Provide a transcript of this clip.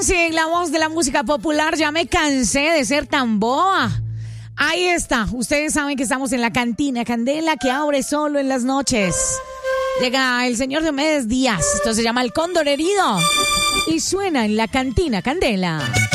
sí, la voz de la música popular. Ya me cansé de ser tan boba. Ahí está. Ustedes saben que estamos en la cantina Candela, que abre solo en las noches. Llega el señor Diomedes Díaz. Esto se llama El Cóndor Herido. Y suena en la cantina Candela.